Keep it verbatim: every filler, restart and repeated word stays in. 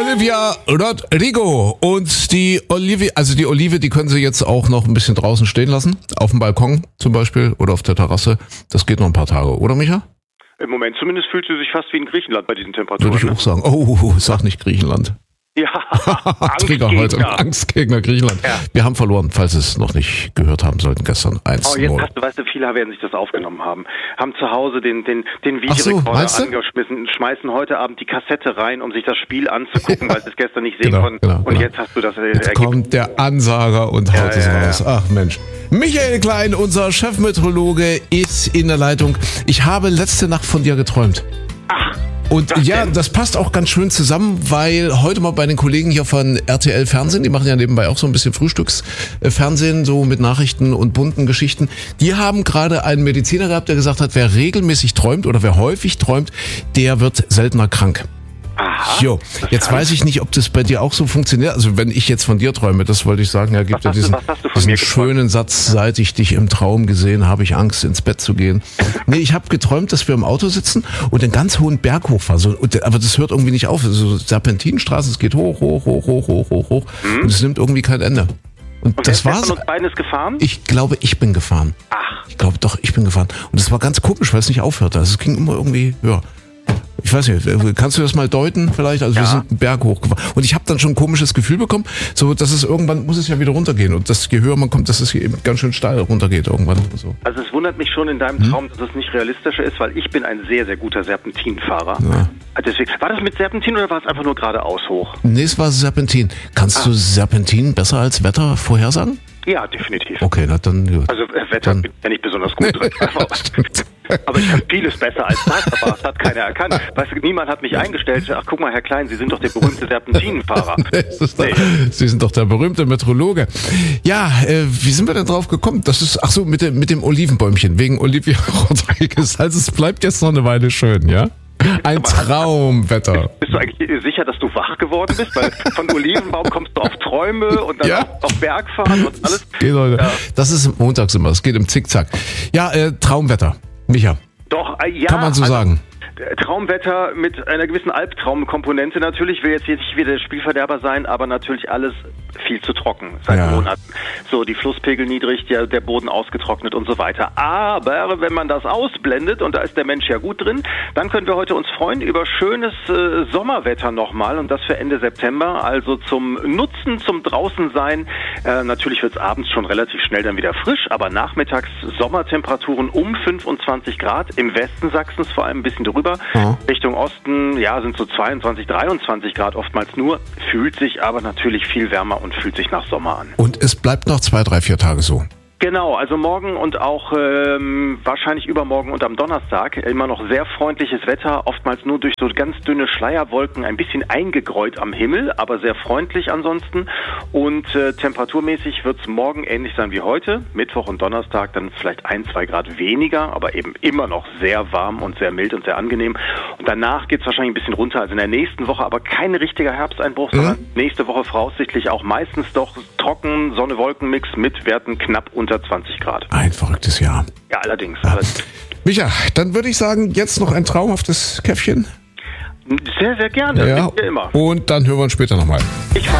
Olivia Rodrigo und die Olive, also die Olive, die können Sie jetzt auch noch ein bisschen draußen stehen lassen, auf dem Balkon zum Beispiel oder auf der Terrasse. Das geht noch ein paar Tage, oder Micha? Im Moment zumindest fühlt sie sich fast wie in Griechenland bei diesen Temperaturen. Würde ich auch sagen. Oh, sag nicht Griechenland. Ja, Trigger heute, Angstgegner Griechenland. Ja. Wir haben verloren, falls Sie es noch nicht gehört haben sollten, gestern eins zu null. Oh, jetzt hast du, weißt du, viele werden sich das aufgenommen haben. Haben zu Hause den, den, den Videorekorder so, angeschmissen, schmeißen heute Abend die Kassette rein, um sich das Spiel anzugucken, weil sie es gestern nicht sehen genau, konnten. Genau, und genau. Jetzt hast du das Jetzt kommt der Ansager und haut ja, es ja, raus. Ja. Ach Mensch. Michael Klein, unser Chefmeteorologe, ist in der Leitung. Ich habe letzte Nacht von dir geträumt. Ach. Und das ja, denn? Das passt auch ganz schön zusammen, weil heute mal bei den Kollegen hier von R T L Fernsehen, die machen ja nebenbei auch so ein bisschen Frühstücksfernsehen, so mit Nachrichten und bunten Geschichten, die haben gerade einen Mediziner gehabt, der gesagt hat, wer regelmäßig träumt oder wer häufig träumt, der wird seltener krank. Aha. Jo, jetzt weiß ich nicht, ob das bei dir auch so funktioniert. Also wenn ich jetzt von dir träume, das wollte ich sagen, ja, gibt ja diesen, diesen schönen Satz, seit ich dich im Traum gesehen, habe ich Angst, ins Bett zu gehen. Nee, ich habe geträumt, dass wir im Auto sitzen und einen ganz hohen Berg hochfahren. So, aber das hört irgendwie nicht auf. So Serpentinenstraße, es geht hoch, hoch, hoch, hoch, hoch, hoch, hoch. Hm. Und es nimmt irgendwie kein Ende. Und, und das war's. Von uns beiden ist gefahren? Ich glaube, ich bin gefahren. Ach. Ich glaube doch, ich bin gefahren. Und es war ganz komisch, weil es nicht aufhörte. Also es ging immer irgendwie, ja. Ich weiß nicht, kannst du das mal deuten vielleicht? Also ja. Wir sind einen Berg hochgefahren. Und ich habe dann schon ein komisches Gefühl bekommen, so dass es irgendwann muss es ja wieder runtergehen. Und das je höher man kommt, dass es hier eben ganz schön steil runtergeht irgendwann. So. Also es wundert mich schon in deinem hm? Traum, dass es nicht realistischer ist, weil ich bin ein sehr, sehr guter Serpentinfahrer. Ja. Deswegen, war das mit Serpentin oder war es einfach nur geradeaus hoch? Nee, es war Serpentin. Kannst ah. du Serpentin besser als Wetter vorhersagen? Ja, definitiv. Okay, na dann gut. Also äh, Wetter dann. bin ich ja nicht besonders gut drin. Aber ich kann vieles besser als das, aber das hat keiner erkannt. Weißt du, niemand hat mich eingestellt. Ach, guck mal, Herr Klein, Sie sind doch der berühmte Serpentinenfahrer. Nee. Sie sind doch der berühmte Meteorologe. Ja, äh, wie sind wir denn drauf gekommen? Das ist, ach so, mit dem, mit dem Olivenbäumchen, wegen Olivia Rodriguez. Also es bleibt jetzt noch eine Weile schön, ja? Ein Traumwetter. Bist du eigentlich sicher, dass du wach geworden bist? Weil von Olivenbaum kommst du auf Träume und dann ja. auf, auf Bergfahren und alles. Das, geht, Leute. Ja. Das ist montags immer, es geht im Zickzack. Ja, äh, Traumwetter. Micha. Doch, äh, ja. Kann man so also, sagen. Traumwetter mit einer gewissen Albtraumkomponente natürlich. Ich will jetzt nicht wieder der Spielverderber sein, aber natürlich alles viel zu trocken seit ja. Monaten. So, die Flusspegel niedrig, der, der Boden ausgetrocknet und so weiter. Aber wenn man das ausblendet, und da ist der Mensch ja gut drin, dann können wir heute uns freuen über schönes äh, Sommerwetter nochmal und das für Ende September. Also zum Nutzen, zum Draußensein. Äh, natürlich wird es abends schon relativ schnell dann wieder frisch, aber nachmittags Sommertemperaturen um fünfundzwanzig Grad. Im Westen Sachsens vor allem ein bisschen drüber. Ja. Richtung Osten, ja, sind so zweiundzwanzig, dreiundzwanzig Grad oftmals nur. Fühlt sich aber natürlich viel wärmer und fühlt sich nach Sommer an. Und es bleibt noch zwei, drei, vier Tage so. Genau, also morgen und auch ähm, wahrscheinlich übermorgen und am Donnerstag immer noch sehr freundliches Wetter, oftmals nur durch so ganz dünne Schleierwolken, ein bisschen eingegräut am Himmel, aber sehr freundlich ansonsten. Und äh, temperaturmäßig wird es morgen ähnlich sein wie heute, Mittwoch und Donnerstag dann vielleicht ein, zwei Grad weniger, aber eben immer noch sehr warm und sehr mild und sehr angenehm. Und danach geht es wahrscheinlich ein bisschen runter, also in der nächsten Woche aber kein richtiger Herbsteinbruch, mhm. sondern nächste Woche voraussichtlich auch meistens doch trocken, Sonne-Wolken-Mix mit Werten knapp unter unter zwanzig Grad. Ein verrücktes Jahr. Ja, allerdings. Ja. Micha, dann würde ich sagen, jetzt noch ein traumhaftes Käffchen. Sehr, sehr gerne. Ja. Immer. Und dann hören wir uns später nochmal. Ich